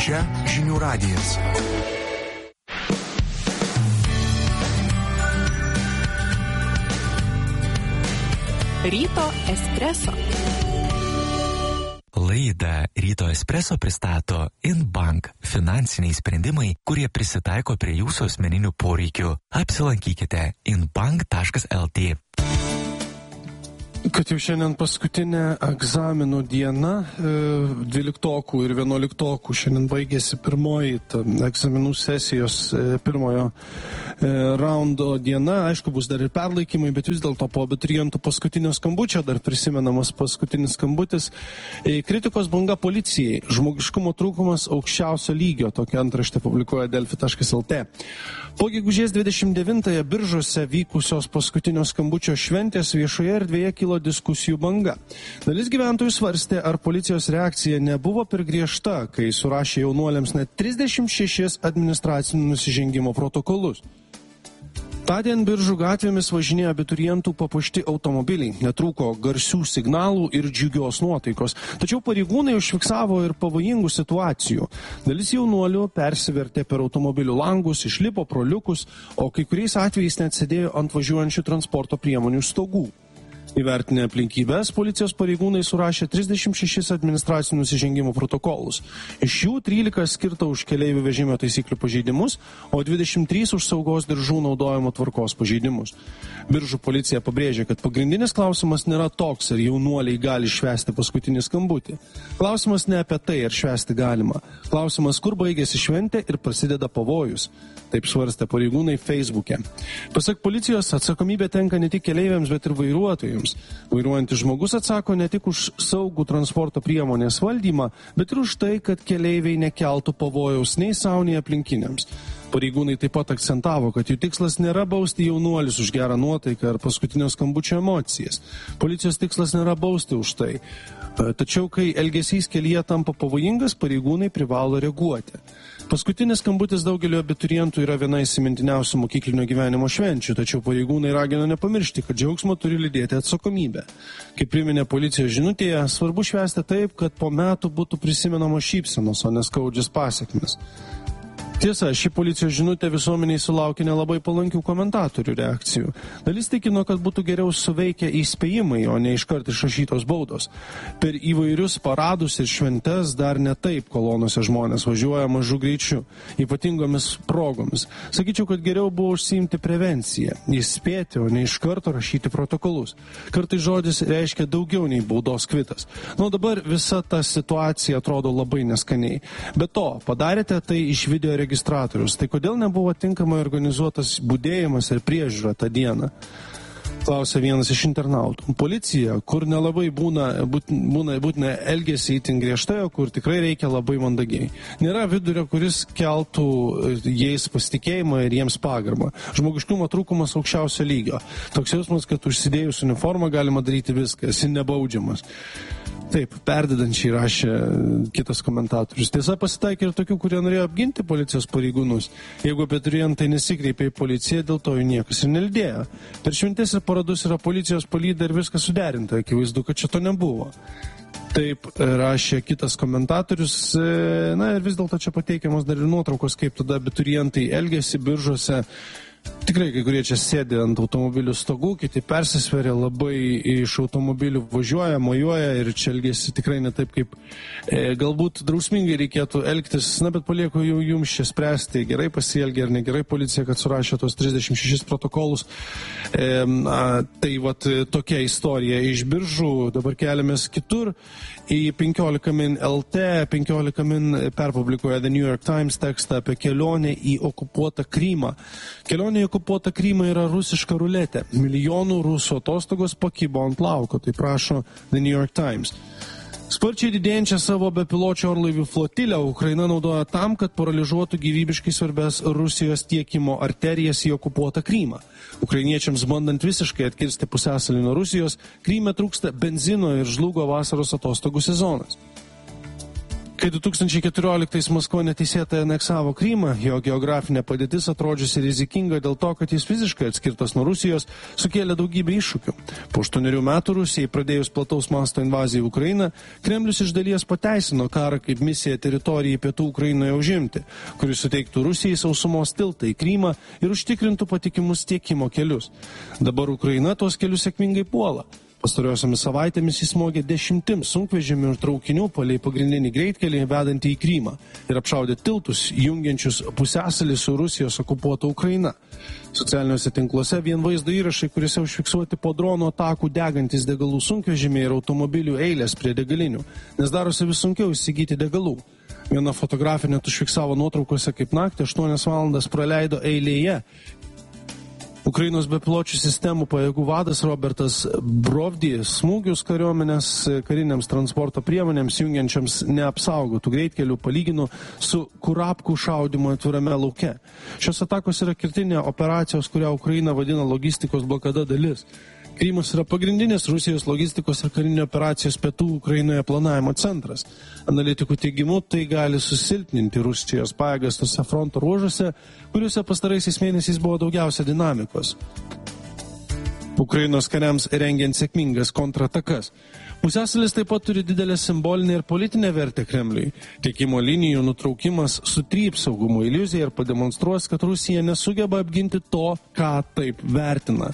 Čia Žinių radijas. Ryto espreso. Laidą Ryto espreso pristato InBank – finansiniai sprendimai, kurie prisitaiko prie jūsų asmeninių poreikių. Apsilankykite inbank.lt. Kad jau šiandien paskutinė egzaminų diena, 12 ir 11 šiandien baigėsi pirmoji egzaminų sesijos pirmojo raundo diena. Aišku, bus dar ir perlaikymai, bet vis dėlto po abiturientų paskutinio skambučio dar prisimenamas paskutinis skambutis. Kritikos banga policijai, žmogiškumo trūkumas aukščiausio lygio, tokia antraštė publikuoja delfi.lt. Po gegužės 29-ąją Biržuose vykusios paskutinio skambučio šventės viešoje erdvėje kilo diskusijų banga. Dalis gyventojų svarstė, ar policijos reakcija nebuvo per griežta, kai surašė jaunuoliams net 36 administracinių nusižengimo protokolus. Tądien Biržų gatvėmis važinėjo abiturientų papuošti automobiliai, netrūko garsių signalų ir džiugios nuotaikos. Tačiau pareigūnai užfiksavo ir pavojingų situacijų. Dalis jaunuolių persivertė per automobilių langus, išlipo pro liukus, o kai kuriais atvejais net sėdėjo ant važiuojančių transporto priemonių stogų. Įvertinę aplinkybės, policijos pareigūnai surašė 36 administracinių nusižengimų protokolus. Iš jų 13 skirta už keleivių vežimo taisyklių pažeidimus, o 23 už saugos diržų naudojimo tvarkos pažeidimus. Biržų policija pabrėžė, kad pagrindinis klausimas nėra toks, ar jaunuoliai gali švęsti paskutinį skambutį. Klausimas ne apie tai, ar švęsti galima. Klausimas, kur baigėsi šventė ir prasideda pavojus. Taip svarstė pareigūnai Facebook'e. Pasak policijos, atsakomybė tenka ne tik keleiviams, bet ir vairuotojams. Vairuojantis žmogus atsako ne tik už saugų transporto priemonės valdymą, bet ir už tai, kad keleiviai nekeltų pavojaus nei sau, nei aplinkiniams. Pareigūnai taip pat akcentavo, kad jų tikslas nėra bausti jaunuolius už gerą nuotaiką ar paskutinio skambučio emocijas. Policijos tikslas nėra bausti už tai. Tačiau, kai elgesys kelyje tampa pavojingas, pareigūnai privalo reaguoti. Paskutinis skambutis daugelio abiturientų yra viena įsimintiniausių mokyklinio gyvenimo švenčių, tačiau pareigūnai ragina nepamiršti, kad džiaugsmo turi lydėti atsakomybę. Kaip priminė policijos žinutėje, svarbu švęsti taip, kad po metų būtų prisimenamos šypsenos, o neskaudžios pasekmės. Tiesa, ši policijos žinutė visuomeniai sulaukė nelabai palankių komentatorių reakcijų. Dalis tikino, kad būtų geriau suveikę įspėjimai, o ne iškart išrašytos baudos. Per įvairius paradus ir šventes dar ne taip kolonose žmonės važiuoja mažu greičiu, ypatingomis progomis. Sakyčiau, kad geriau buvo užsiimti prevenciją, įspėti, o ne iš karto rašyti protokolus. Kartais žodis reiškia daugiau nei baudos kvitas. Nu, dabar visa ta situacija atrodo labai neskaniai. Be to, padarėte tai iš video registratorius. Tai kodėl nebuvo tinkamai organizuotas budėjimas ir priežiūra tą dieną? Klausė vienas iš internautų. Policija, kur nelabai būtina elgesi įtin griežtai, o kur tikrai reikia labai mandagiai. Nėra vidurio, kuris keltų jais pasitikėjimą ir jiems pagarbą. Žmogiškumo trūkumas aukščiausio lygio. Toks jausmas, kad užsidėjus uniformą galima daryti viską, esi nebaudžiamas. Taip, perdedančiai rašė kitas komentatorius. Tiesa, pasitaikė ir tokių, kurie norėjo apginti policijos pareigūnus. Jeigu abiturientai nesikreipė į policiją, dėl to jų niekas ir nelydėjo. Per šventes ir paradus yra policijos palyda ir viskas suderinta. Akivaizdu, kad čia to nebuvo. Taip rašė kitas komentatorius. Na ir vis dėlto čia pateikiamos dar ir nuotraukos, kaip tada abiturientai elgėsi Biržuose. Tikrai, kai kurie čia sėdi ant automobilių stogų, kiti persisveria, labai iš automobilių važiuoja, mojuoja ir čia elgėsi tikrai ne taip, kaip galbūt drausmingai reikėtų elgtis. Na, bet palieku jau jums čia spręsti, gerai pasielgė ar negerai policija, kad surašė tos 36 protokolus. Tai vat tokia istorija iš Biržų. Dabar keliamės kitur į 15 min LT. 15 min perpublikuoja The New York Times tekstą apie kelionę į okupuotą Krymą. Kelionė į okupuotą Krymą yra rusiška ruletė. Milijonų rusų atostogos pakibo ant lauko, tai prašo The New York Times. Sparčiai didėjančią savo bepiločių orlaivių flotilę Ukraina naudoja tam, kad paralyžuotų gyvybiškai svarbias Rusijos tiekimo arterijas į okupuotą Krymą. Ukrainiečiams bandant visiškai atkirsti pusiasalį nuo Rusijos, Kryme trūksta benzino ir žlugo vasaros atostogų sezonas. Kai 2014 Maskva neteisėtai aneksavo Krymą, jo geografinė padėtis atrodžiusi rizikinga dėl to, kad jis fiziškai atskirtas nuo Rusijos, sukėlė daugybę iššūkių. Po 8 metų Rusijai pradėjus plataus masto invaziją į Ukrainą, Kremlius iš dalies pateisino karą kaip misiją teritorijai pietų Ukrainoje užimti, kuris suteiktų Rusijai sausumos tiltą į Krymą ir užtikrintų patikimus tiekimo kelius. Dabar Ukraina tuos kelius sėkmingai puola. Pastariosiomis savaitėmis įsmogė 10 sunkvežimių ir traukinių palei pagrindinį greitkelį vedantį į Krymą ir apšaudė tiltus, jungiančius pusiasalį su Rusijos okupuota Ukraina. Socialiniuose tinkluose vien vaizdo įrašai, kuriuose užfiksuoti po dronų atakų degantis degalų sunkvežimiai ir automobilių eilės prie degalinių, nes darosi vis sunkiau įsigyti degalų. Viena fotografė net užfiksavo nuotraukose, kaip naktį 8 valandas praleido eilėje. Ukrainos bepiločių sistemų pajėgų vadas Robertas Brovdi smūgius kariuomenės kariniams transporto priemonėms jungiančiams neapsaugotų greitkelių palygino su kurapkų šaudymu atvirame lauke. Šios atakos yra kertinė operacijos, kurią Ukraina vadina logistikos blokada dalis. Krymas yra pagrindinis Rusijos logistikos ir karinio operacijos pietų Ukrainoje planavimo centras. Analitikų teigimu, tai gali susilpninti Rusijos pajėgas tose fronto ruožuose, kuriuose pastaraisiais mėnesiais buvo daugiausia dinamikos. Ukrainos kariams rengiant sėkmingas kontratakas. Pusiasalis taip pat turi didelę simbolinę ir politinę vertę Kremliui. Tiekimo linijų nutraukimas sutryps saugumo iliuziją ir pademonstruos, kad Rusija nesugeba apginti to, ką taip vertina.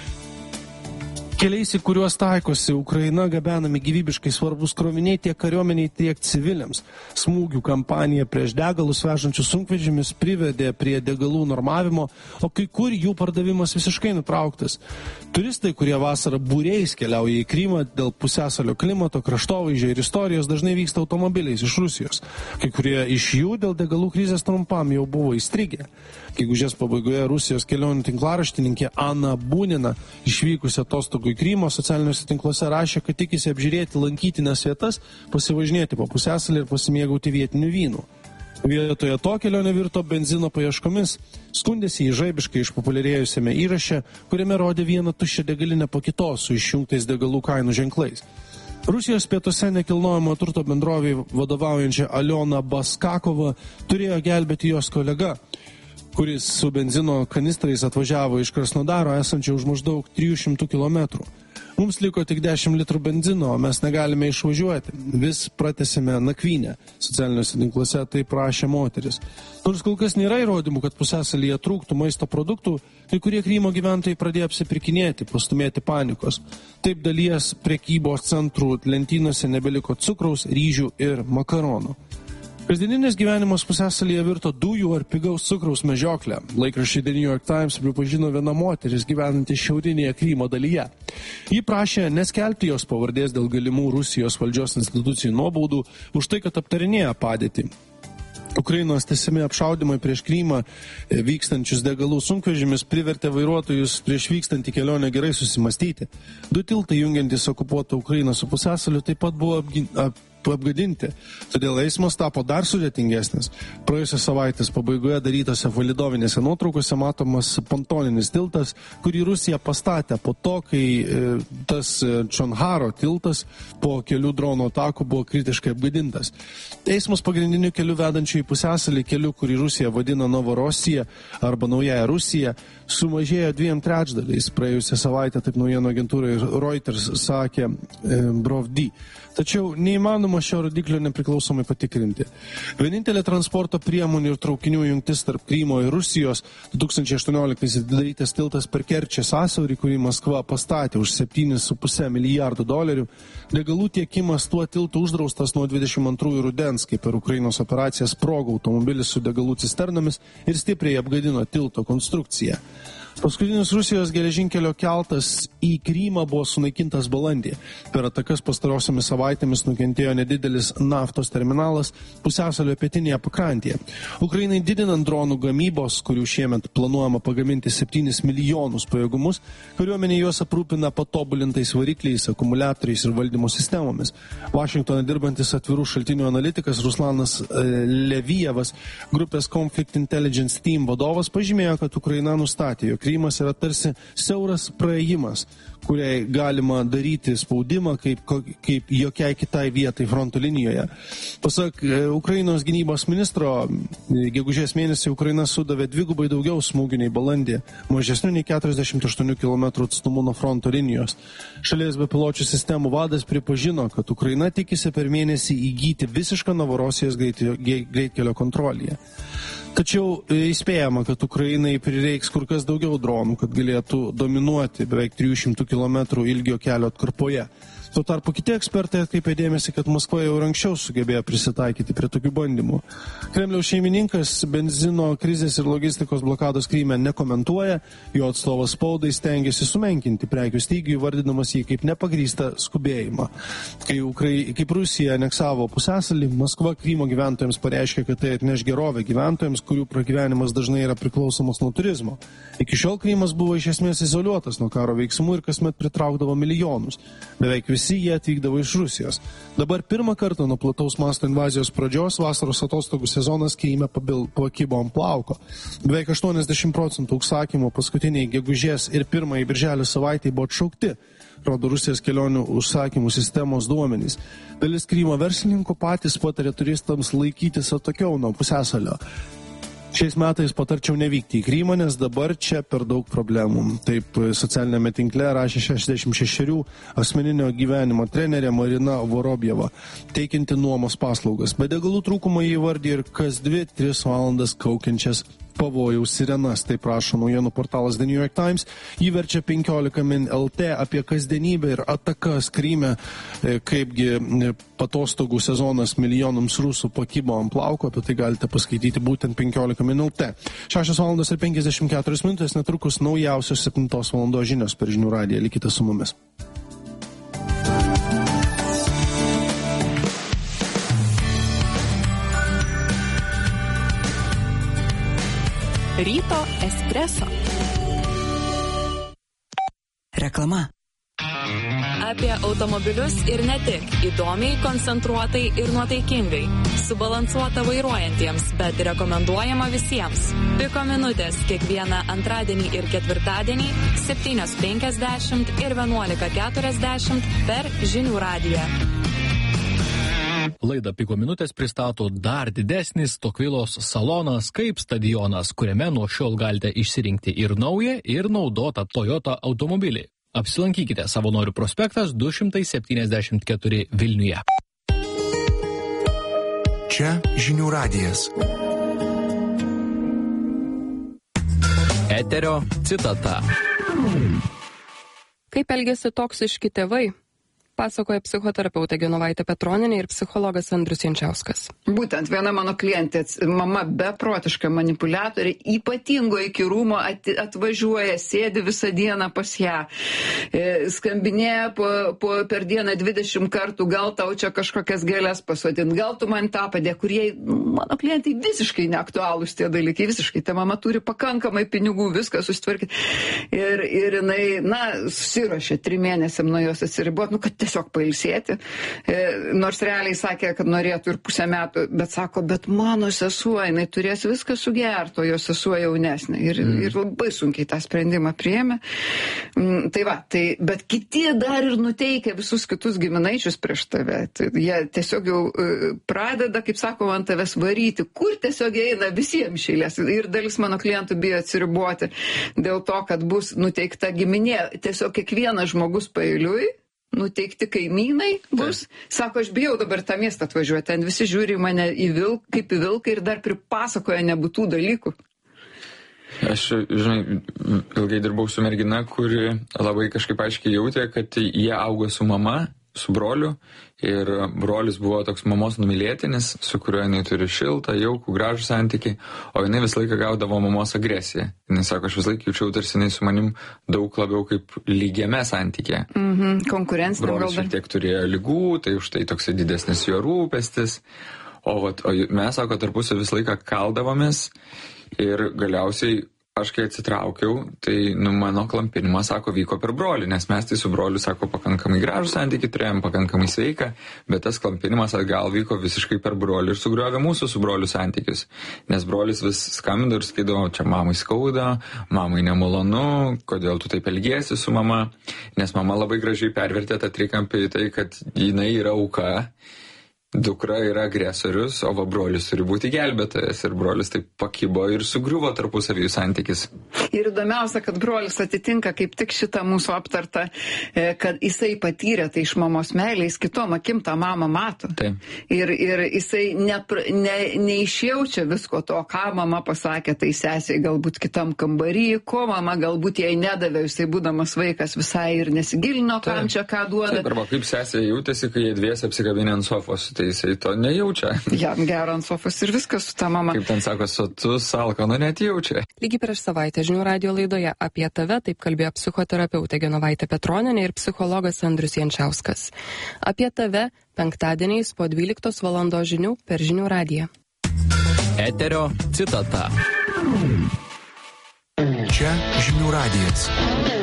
Keliais, į kuriuos taikosi Ukraina, gabenami gyvybiškai svarbus kroviniai tiek kariuomeniai, tiek civiliams. Smūgių kampanija prieš degalus vežančius sunkvežimius privedė prie degalų normavimo, o kai kur jų pardavimas visiškai nutrauktas. Turistai, kurie vasarą būriais keliauja į Krymą dėl pusiasalio klimato, kraštovaizdžio ir istorijos, dažnai vyksta automobiliais iš Rusijos. Kai kurie iš jų dėl degalų krizės trumpam jau buvo įstrigę. Gegužės pabaigoje Rusijos kelionių tinklaraštininkė Ana Bunina, išvykusi atostogų į Krymą, socialiniuose tinkluose rašė, kad tikisi apžiūrėti lankytinas vietas, pasivažinėti po pusiasalį ir pasimėgauti vietinių vynų. Vietoje to kelionė virto benzino paieškomis. Skundėsi į žaibiškai išpopuliarėjusiame įraše, kuriame rodė vieną tuščią degalinę po kitos su išjungtais degalų kainų ženklais. Rusijos pietuose nekilnojamo turto bendrovei vadovaujančia Aliona Baskakova turėjo gelbėti jos kolega, kuris su benzino kanistrais atvažiavo iš Krasnodaro, esančio už maždaug 300 km. Mums liko tik 10 litrų benzino, o mes negalime išvažiuoti. Vis pratęsime nakvynę. Socialiniuose tinkluose tai prašė moteris. Nors kol kas nėra įrodymų, kad pusiasalyje trūktų maisto produktų, kai kurie Krymo gyventojai pradėjo apsipirkinėti, pastumėti panikos. Taip dalies prekybos centrų lentynose nebeliko cukraus, ryžių ir makaronų. Kasdieninės gyvenimas pusiasalyje virto dujų ar pigaus cukraus medžioklę. Laikraščiai The New York Times pripažino viena moteris gyvenanti šiaurinėje Krymo dalyje. Ji prašė neskelbti jos pavardės dėl galimų Rusijos valdžios institucijų nuobaudų už tai, kad aptarinėja padėtį. Ukrainos tęsiami apšaudymai prieš Krymą vykstančius degalų sunkvežimius privertė vairuotojus prieš vykstant į kelionę gerai susimastyti. 2 tiltai jungiantis okupuotą Ukrainą su pusiasaliu taip pat buvo apgadinti, todėl eismas tapo dar sudėtingesnis. Praėjusios savaitės pabaigoje darytose validovinėse nuotraukose matomas pontoninis tiltas, kurį Rusija pastatė po to, kai tas Čonharo tiltas po kelių dronų atakų buvo kritiškai apgadintas. Eismas pagrindiniu keliu vedančiu į pusiasalį, keliu, kurį Rusija vadina Novorosija arba Naująją Rusiją, sumažėjo 2/3. Praėjusią savaitę, taip naujienų agentūrai Reuters sakė Brovdi. Tačiau neįmanoma šio rodiklio nepriklausomai patikrinti. Vienintelė transporto priemonių ir traukinių jungtis tarp Krymo ir Rusijos 2018 atidarytas tiltas per Kerčės sąsiaurį, kurį Maskva pastatė už $7,5 milijardo. Degalų tiekimas tuo tiltu uždraustas nuo 22 rudens, kai per Ukrainos operaciją sprogo automobilis su degalų cisternomis ir stipriai apgadino tilto konstrukciją. Paskutinis Rusijos geležinkelio keltas į Krymą buvo sunaikintas balandį. Per atakas pastarosiomis savaitėmis nukentėjo nedidelis naftos terminalas pusiasalio pietinėje pakrantėje. Ukrainai didinant dronų gamybos, kurių šiemet planuojama pagaminti 7 milijonus pajėgumus, kariuomenė juos aprūpina patobulintais varikliais, akumuliatoriais ir valdymo sistemomis. Vašingtone dirbantis atvirų šaltinių analitikas Ruslanas Levijevas, grupės Conflict Intelligence Team vadovas, pažymėjo, kad Ukraina nustatė, jog Krymas yra tarsi siauras praėjimas, kuriai galima daryti spaudimą kaip jokiai kitai vietai fronto linijoje. Pasak Ukrainos gynybos ministro, gegužės mėnesį Ukraina sudavė dvigubai daugiau smūgių nei balandį, mažesnių nei 48 km atstumu nuo fronto linijos. Šalies bepiločių sistemų vadas pripažino, kad Ukraina tikisi per mėnesį įgyti visišką Novorosijos greitkelio kontrolę. Tačiau įspėjama, kad Ukrainai prireiks kur kas daugiau dronų, kad galėtų dominuoti beveik 300 km ilgio kelio atkarpoje. Tuo tarpu kiti ekspertai atkreipė dėmesį, kad Maskva jau ir anksčiau sugebėjo prisitaikyti prie tokių bandymų. Kremliaus šeimininkas benzino krizės ir logistikos blokados Kryme nekomentuoja, jo atstovas spaudai stengiasi sumenkinti prekių stygių, įvardinamas jį kaip nepagrįstą skubėjimą. Kaip Rusija aneksavo pusiasalį, Maskva Krymo gyventojams pareiškė, kad tai atneš gerovę gyventojams, kurių pragyvenimas dažnai yra priklausomas nuo turizmo. Iki šiol Krymas buvo iš esmės izoliuotas nuo karo veiksmų ir kasmet pritraukdavo milijonus. Beveik visi jie atvykdavo iš Rusijos. Dabar pirmą kartą nuo plataus masto invazijos pradžios vasaros atostogų sezonas Kryme pakibo ant plauko. Beveik 80% užsakymų paskutiniai gegužės ir pirmąjį birželio savaitę buvo atšaukti, rodo Rusijos kelionių užsakymų sistemos duomenys. Dalis Krymo verslininkų patys patarė turistams laikytis atokiau nuo pusiasalio. Šiais metais patarčiau nevykti į Krymą, nes dabar čia per daug problemų. Taip socialinėme tinkle rašė 66 asmeninio gyvenimo trenerė Marina Vorobjeva, teikianti nuomos paslaugas. Be degalų trūkumo jį įvardė ir kas 2-3 valandas kaukiančias pavojaus sirenas, taip rašo naujienų portalas The New York Times. Jį verčia 15 min LT apie kasdienybę ir atakas Kryme, kaipgi patostogų sezonas milijonams rusų pakibo ant plauko, apie tai galite paskaityti būtent 15 min LT. 6 valandos ir 54 minutės, netrukus naujausios 7 valandos žinios per Žinių radiją. Likite su mumis. Ryto espreso. Reklama. Apie automobilius ir ne tik. Įdomiai, koncentruotai ir nuotaikingai. Subalansuota vairuojantiems, bet rekomenduojama visiems. Piko minutės kiekvieną antradienį ir ketvirtadienį 7:50 ir 11:40 per Žinių radiją. Laidą Piko minutės pristato dar didesnis Tokvilos salonas kaip stadionas, kuriame nuo šiol galite išsirinkti ir naują, ir naudotą Toyota automobilį. Apsilankykite Savanorių prospektas 274 Vilniuje. Čia Žinių radijas. Eterio citata. Kaip elgėsi toksiški tėvai? Pasakoja psichoterapeutė Genovaitė Petronienė ir psichologas Andrius Jančiauskas. Būtent viena mano klientė, mama beprotiška manipuliatorė, ypatingo įkyrumo, atvažiuoja, sėdi visą dieną pas ją, skambinėja per dieną 20 kartų, gal tau čia kažkokias gėlės pasodint, gal tu man tą padėk, kurie mano klientai visiškai neaktualūs tie dalykai, visiškai. Ta mama turi pakankamai pinigų, viską susitvarkyti. Ir jinai, susiruošė 3 mėnesiam nuo jos atsiriboti, kad tiesiog pailsėti. Nors realiai sakė, kad norėtų ir 5 metų, bet sako, bet mano sesuo, jinai turės viską sugerti, o jo sesuo jaunesnė. Ir labai sunkiai tą sprendimą priėmė. Bet kiti dar ir nuteikia visus kitus giminaičius prieš tave. Tai jie tiesiog jau pradeda, kaip sakoma, ant tavęs varyti, kur tiesiog eina visiems šeilės. Ir dalis mano klientų bijo atsiriboti dėl to, kad bus nuteikta giminė. Tiesiog kiekvienas žmogus paeiliui, nuteikti kaimynai bus. Sako, aš bijau dabar tą miestą atvažiuoti. Ten visi žiūri mane kaip į vilką ir dar pripasakoja nebūtų dalykų. Aš, ilgai dirbau su mergina, kuri labai kažkaip aiškiai jautė, kad jie augo su mama, su broliu, ir brolis buvo toks mamos numylėtinis, su kuriuo jinai turi šiltą, jaukų, gražų santykį, o jinai visą laiką gaudavo mamos agresiją. Jinai sako, aš visą laiką jaučiau tarsi jinai su manim daug labiau kaip lygiame santykė. Konkurencinė galva. Brolis šiek tiek turėjo ligų, tai už tai toksai didesnis jo rūpestis. O mes, sako, tarpusai visą laiką kaldavomės ir galiausiai aš kai atsitraukiau, tai mano klampinimas, sako, vyko per brolį, nes mes tai su broliu, sako, pakankamai gražų santykį turėjom, pakankamai sveiką, bet tas klampinimas atgal vyko visiškai per brolį ir sugriovė mūsų su broliu santykius. Nes brolis vis skambino ir skaidavo, čia mamai skauda, mamai nemalonu, kodėl tu taip elgiesi su mama, nes mama labai gražiai pervertė tą trikampį į tai, kad jinai yra auka, dukra yra agresorius, o va brolis turi būti gelbėtojas. Ir brolis taip pakibo ir sugriuvo tarpusavijų santykis. Ir įdomiausia, kad brolis atitinka kaip tik šitą mūsų aptartą, kad jisai patyrė tai iš mamos meilės, kitom akim tą mamą mato. Taip. Ir jisai neišjaučia visko to, ką mama pasakė, tai sesiai galbūt kitam kambarį, ko mama galbūt jai nedavė, jisai būdamas vaikas visai ir nesigilino, kam čia ką duoda. Taip, arba kaip sesė jautėsi, kai jie dviesi apsikabinė ant sofos. Tai jisai to nejaučia. Jam gero ant sofos ir viskas su ta mama. Kaip ten sako, sotus alkano net jaučia. Lygiai prieš savaitę Žinių radijo laidoje Apie tave taip kalbėjo psichoterapeutė Genovaitė Petronienė ir psichologas Andrius Jančiauskas. Apie tave penktadieniais po 12 valandos žinių per Žinių radiją. Eterio citata. Čia Žinių radijas.